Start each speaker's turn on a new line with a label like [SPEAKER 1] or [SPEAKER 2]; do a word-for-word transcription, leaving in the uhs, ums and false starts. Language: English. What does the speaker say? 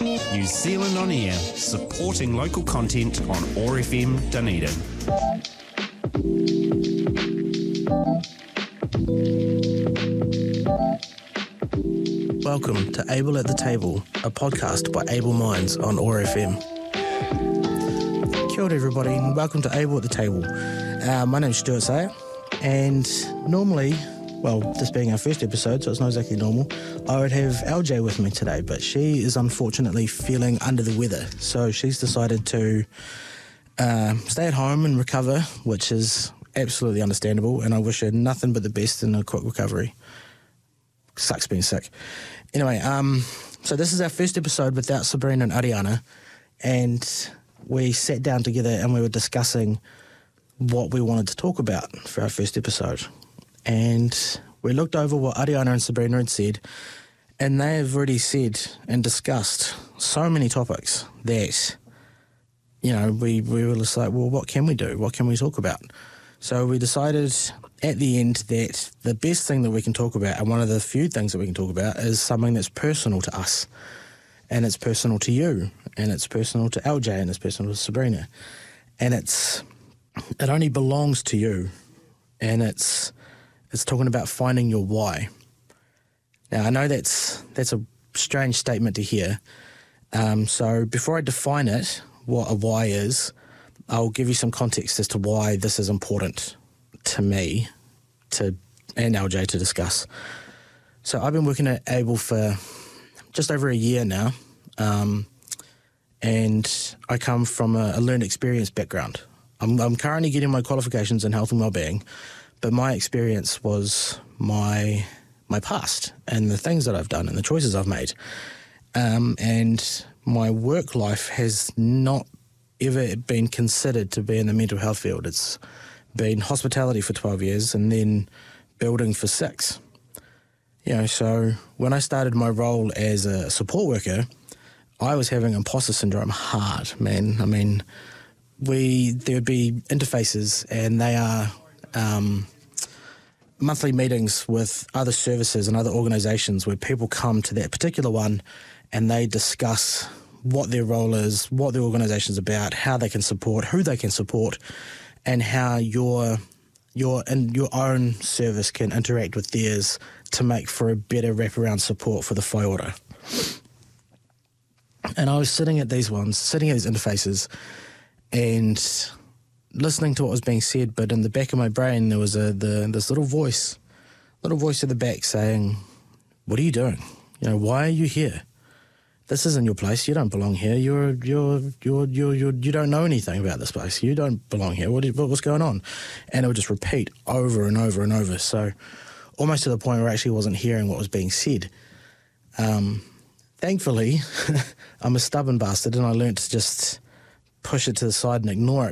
[SPEAKER 1] New Zealand On Air, supporting local content on O A R F M Dunedin.
[SPEAKER 2] Welcome to Able at the Table, a podcast by Able Minds on O A R F M. Kia ora everybody, and welcome to Able at the Table. Uh, my name is Stuart Sayer, and normally, well, this being our first episode, so it's not exactly normal, I would have L J with me today, but she is unfortunately feeling under the weather, so she's decided to uh, stay at home and recover, which is absolutely understandable, and I wish her nothing but the best in a quick recovery. Sucks being sick. Anyway, um, so this is our first episode without Sabrina and Ariana, and we sat down together and we were discussing what we wanted to talk about for our first episode. And we looked over what Ariana and Sabrina had said, and they have already said and discussed so many topics that, you know, we, we were just like, well, what can we do? What can we talk about? So we decided at the end that the best thing that we can talk about, and one of the few things that we can talk about, is something that's personal to us. And it's personal to you, and it's personal to L J, and it's personal to Sabrina. And it's it only belongs to you. And it's it's talking about finding your why. Now, I know that's that's a strange statement to hear. Um, so before I define it, what a why is, I'll give you some context as to why this is important to me to and L J to discuss. So I've been working at Able for just over a year now, um, and I come from a, a learned experience background. I'm, I'm currently getting my qualifications in health and wellbeing, but my experience was my my past and the things that I've done and the choices I've made. Um, and my work life has not ever been considered to be in the mental health field. It's been hospitality for twelve years and then building for six. You know, so when I started my role as a support worker, I was having imposter syndrome hard, man. I mean, we there would be interfaces, and they are um, monthly meetings with other services and other organisations where people come to that particular one and they discuss what their role is, what the organisation's about, how they can support, who they can support, and how your your and your own service can interact with theirs to make for a better wraparound support for the whaiora. And I was sitting at these ones, sitting at these interfaces, and listening to what was being said, but in the back of my brain there was a the this little voice, little voice at the back saying, "What are you doing? You know, why are you here? This isn't your place. You don't belong here. You're you're you're you're, you're you don't know anything about this place. You don't belong here. What, what what's going on?" And it would just repeat over and over and over. So almost to the point where I actually wasn't hearing what was being said. Um, thankfully, I'm a stubborn bastard, and I learnt to just push it to the side and ignore it